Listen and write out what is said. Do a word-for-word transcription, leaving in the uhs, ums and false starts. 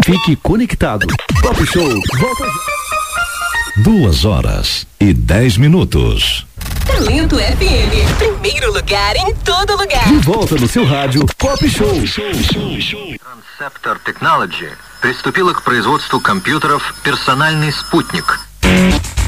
Fique conectado. Pop Show volta. Duas horas e dez minutos. Talento F M, primeiro lugar em todo lugar. De volta no seu rádio Pop Show. Transceptor Technology приступила к производству компьютеров «Персональный спутник».